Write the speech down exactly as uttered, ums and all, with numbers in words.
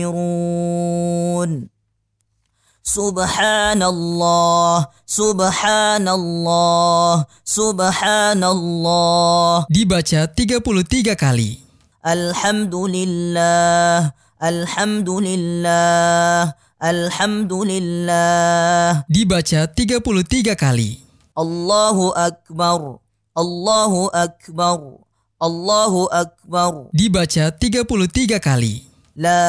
Subhanallah, subhanallah, subhanallah. Dibaca tiga puluh tiga kali. Alhamdulillah, alhamdulillah, alhamdulillah. Dibaca tiga puluh tiga kali. Allahu akbar, Allahu akbar, Allahu akbar. Dibaca tiga puluh tiga kali. La